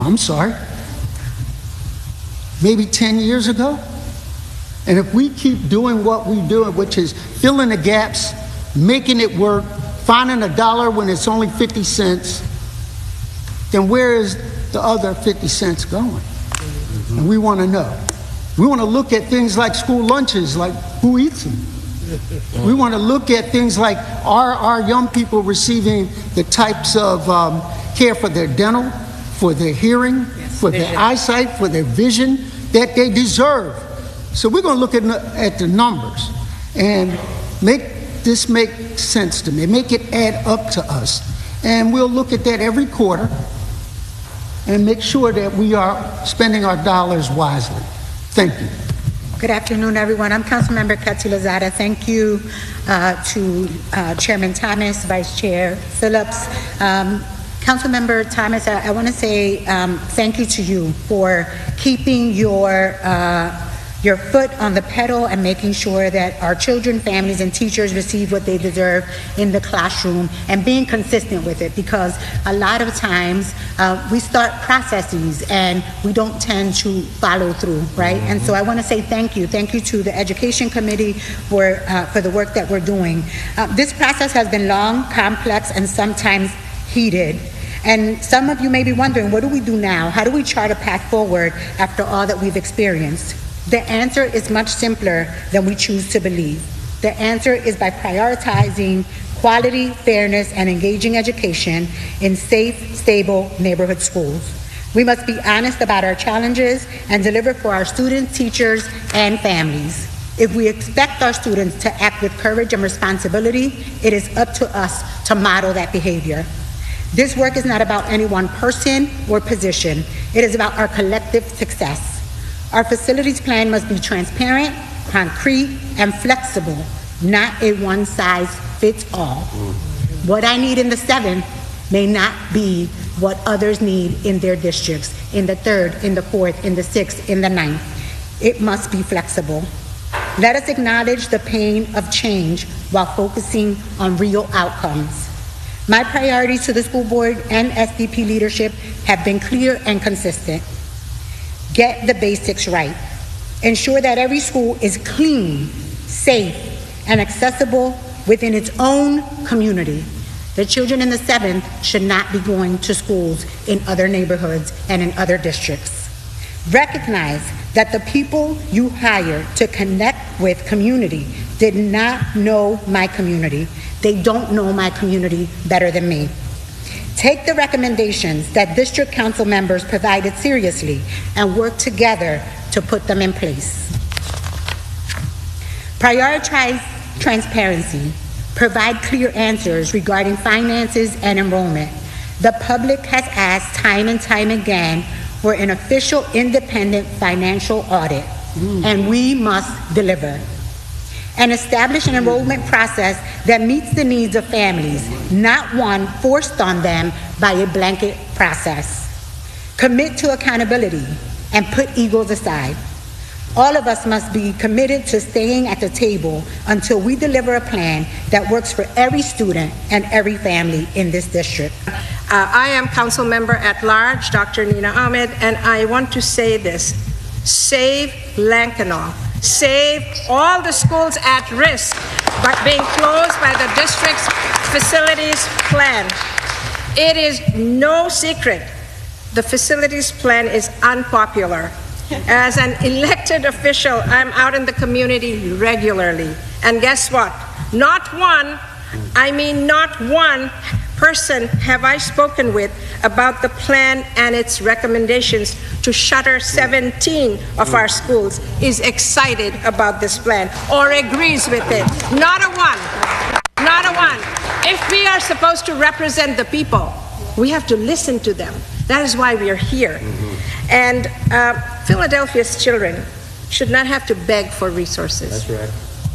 I'm sorry, maybe 10 years ago. And if we keep doing what we do, which is filling the gaps, making it work, finding a dollar when it's only 50 cents, then where is the other 50 cents going? And we want to know. We want to look at things like school lunches, like who eats them? We want to look at things like our young people receiving the types of care for their dental, for their hearing, for their eyesight, for their vision that they deserve. So we're going to look at the numbers and make this make sense to me, make it add up to us. And we'll look at that every quarter and make sure that we are spending our dollars wisely. Thank you. Good afternoon, everyone. I'm Councilmember Ketsy Lozada. Thank you to Chairman Thomas, Vice Chair Phillips. Councilmember Thomas, I want to say thank you to you for keeping your foot on the pedal and making sure that our children, families, and teachers receive what they deserve in the classroom and being consistent with it, because a lot of times we start processes and we don't tend to follow through, right? And so I want to say thank you. Thank you to the Education Committee for the work that we're doing. This process has been long, complex, and sometimes heated. And some of you may be wondering, what do we do now? How do we chart a path forward after all that we've experienced? The answer is much simpler than we choose to believe. The answer is by prioritizing quality, fairness, and engaging education in safe, stable neighborhood schools. We must be honest about our challenges and deliver for our students, teachers, and families. If we expect our students to act with courage and responsibility, it is up to us to model that behavior. This work is not about any one person or position. It is about our collective success. Our facilities plan must be transparent, concrete, and flexible, not a one-size-fits-all. What I need in the 7th may not be what others need in their districts, in the 3rd, in the 4th, in the 6th, in the 9th. It must be flexible. Let us acknowledge the pain of change while focusing on real outcomes. My priorities to the school board and SDP leadership have been clear and consistent. Get the basics right. Ensure that every school is clean, safe, and accessible within its own community. The children in the 7th should not be going to schools in other neighborhoods and in other districts. Recognize that the people you hire to connect with community did not know my community. They don't know my community better than me. Take the recommendations that district council members provided seriously and work together to put them in place. Prioritize transparency. Provide clear answers regarding finances and enrollment. The public has asked time and time again for an official independent financial audit, and we must deliver. And establish an enrollment process that meets the needs of families, not one forced on them by a blanket process. Commit to accountability and put egos aside. All of us must be committed to staying at the table until we deliver a plan that works for every student and every family in this district. I am Council Member at Large, Dr. Nina Ahmed, and I want to say this. Save Lankenau. Save all the schools at risk by being closed by the district's facilities plan. It is no secret the facilities plan is unpopular. As an elected official, I'm out in the community regularly. And guess what? Not one person have I spoken with about the plan and its recommendations to shutter 17 of our schools is excited about this plan or agrees with it. Not a one. Not a one. If we are supposed to represent the people, we have to listen to them. That is why we are here. And Philadelphia's children should not have to beg for resources. That's right.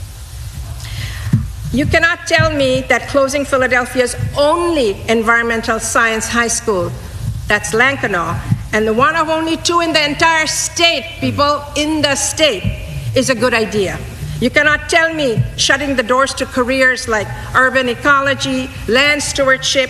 You cannot tell me that closing Philadelphia's only environmental science high school, that's Lankenau, and the one of only 2 in the entire state, people in the state, is a good idea. You cannot tell me shutting the doors to careers like urban ecology, land stewardship,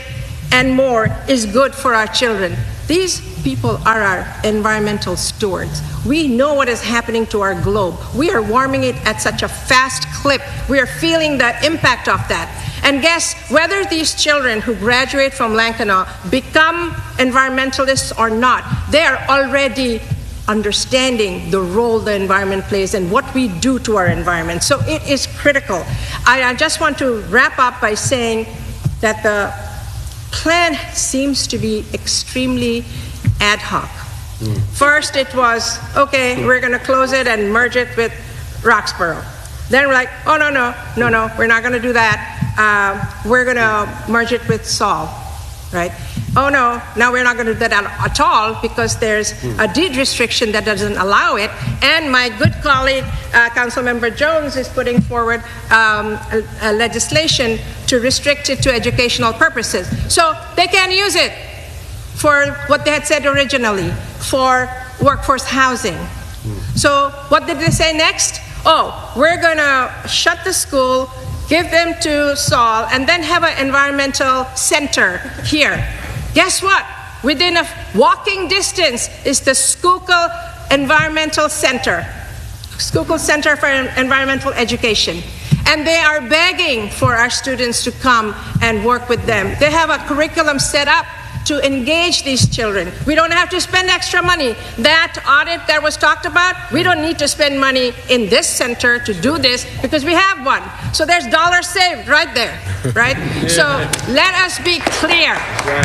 and more is good for our children. These people are our environmental stewards. We know what is happening to our globe. We are warming it at such a fast clip. We are feeling the impact of that. And guess, whether these children who graduate from Lankanaw become environmentalists or not, they are already understanding the role the environment plays and what we do to our environment. So it is critical. I just want to wrap up by saying that the plan seems to be extremely ad hoc. First it was, okay, we're going to close it and merge it with Roxborough. Then we're like, oh, no, we're not going to do that. We're going to merge it with Saul, right? Oh, no, now we're not going to do that at all because there's a deed restriction that doesn't allow it. And my good colleague, Councilmember Jones, is putting forward a legislation to restrict it to educational purposes. So they can't use it for what they had said originally, for workforce housing. So what did they say next? Oh, we're going to shut the school, give them to Saul, and then have an environmental center here. Guess what? Within a walking distance is the Schuylkill Environmental Center, Schuylkill Center for Environmental Education. And they are begging for our students to come and work with them. They have a curriculum set up to engage these children. We don't have to spend extra money. That audit that was talked about, we don't need to spend money in this center to do this because we have one. So there's dollars saved right there, right? So let us be clear.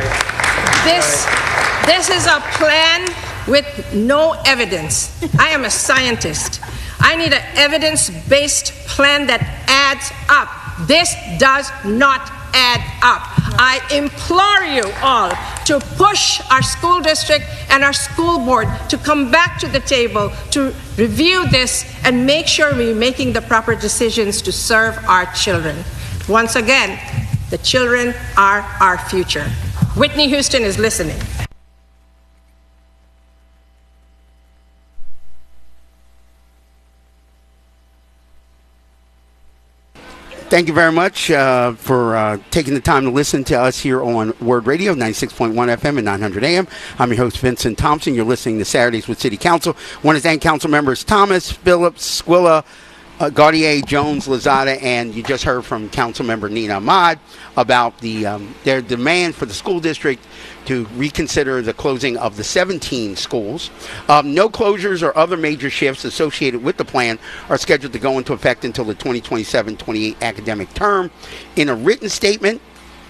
This is a plan with no evidence. I am a scientist. I need an evidence-based plan that adds up. This does not add up. I implore you all to push our school district and our school board to come back to the table to review this and make sure we're making the proper decisions to serve our children. Once again, the children are our future. Whitney Houston is listening. Thank you very much for taking the time to listen to us here on Word Radio, 96.1 FM and 900 AM. I'm your host, Vincent Thompson. You're listening to Saturdays with City Council. I want to thank council members Thomas, Phillips, Squilla, Gaudier, Jones, Lozada, and you just heard from Councilmember Nina Ahmad about their demand for the school district to reconsider the closing of the 17 schools. No closures or other major shifts associated with the plan are scheduled to go into effect until the 2027-28 academic term. In a written statement,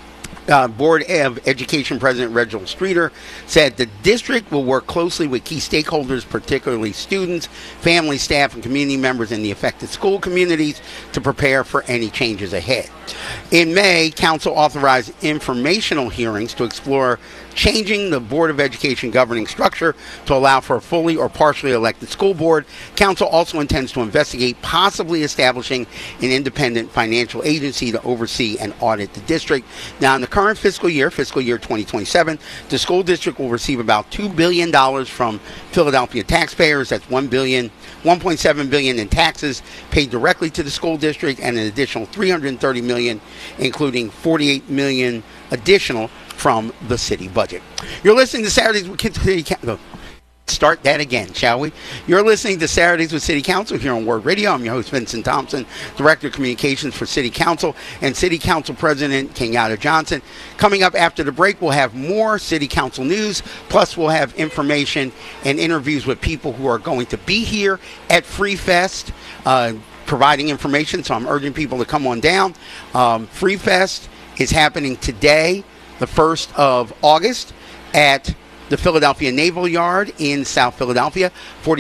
Board of Education President Reginald Streeter said the district will work closely with key stakeholders, particularly students, family, staff, and community members in the affected school communities to prepare for any changes ahead. In May, Council authorized informational hearings to explore changing the Board of Education governing structure to allow for a fully or partially elected school board. Council also intends to investigate possibly establishing an independent financial agency to oversee and audit the district. Now, in the current fiscal year 2027, the school district will receive about $2 billion from Philadelphia taxpayers. That's $1.7 billion in taxes paid directly to the school district, and an additional $330 million, including $48 million additional from the city budget. You're listening to Saturdays with City Council. Start that again, shall we? You're listening to Saturdays with City Council here on Word Radio. I'm your host, Vincent Thompson, Director of Communications for City Council, and City Council President Kenyatta Johnson. Coming up after the break, we'll have more City Council news, plus we'll have information and interviews with people who are going to be here at Free Fest, providing information, so I'm urging people to come on down. Free Fest is happening today, the 1st of August, at the Philadelphia Naval Yard in South Philadelphia,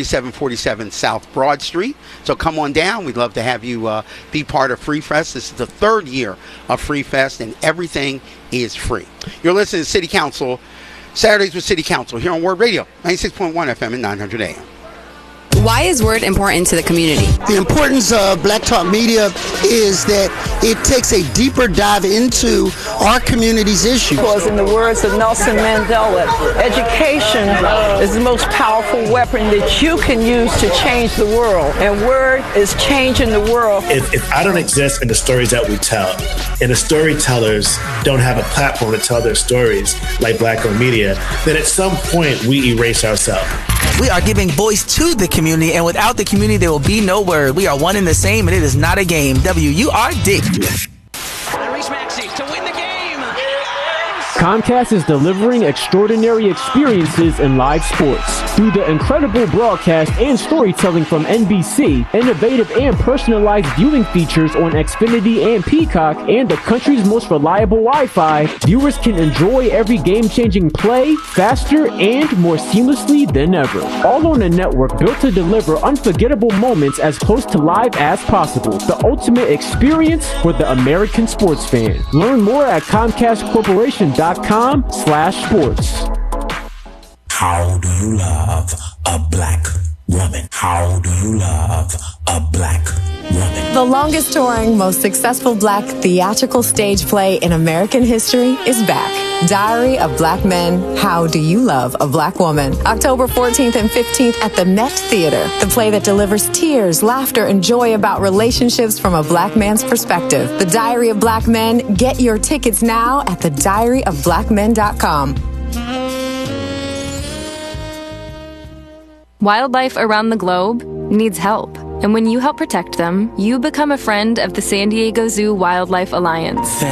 4747 South Broad Street. So come on down. We'd love to have you be part of Free Fest. This is the 3rd year of Free Fest, and everything is free. You're listening to City Council, Saturdays with City Council, here on Word Radio, 96.1 FM and 900 AM. Why is Word important to the community? The importance of Black Talk Media is that it takes a deeper dive into our community's issues. Because in the words of Nelson Mandela, education is the most powerful weapon that you can use to change the world. And Word is changing the world. If I don't exist in the stories that we tell, and the storytellers don't have a platform to tell their stories like Black-owned media, then at some point we erase ourselves. We are giving voice to the community, and without the community, there will be no Word. We are one and the same, and it is not a game. WURD. Comcast is delivering extraordinary experiences in live sports. Through the incredible broadcast and storytelling from NBC, innovative and personalized viewing features on Xfinity and Peacock, and the country's most reliable Wi-Fi, viewers can enjoy every game-changing play faster and more seamlessly than ever. All on a network built to deliver unforgettable moments as close to live as possible. The ultimate experience for the American sports fan. Learn more at ComcastCorporation.com/sports. How do you love a black woman? How do you love a black woman? The longest touring, most successful black theatrical stage play in American history is back. Diary of Black Men, How Do You Love a Black Woman? October 14th and 15th at the Met Theater. The play that delivers tears, laughter, and joy about relationships from a black man's perspective. The Diary of Black Men. Get your tickets now at thediaryofblackmen.com. Wildlife around the globe needs help. And when you help protect them, you become a friend of the San Diego Zoo Wildlife Alliance.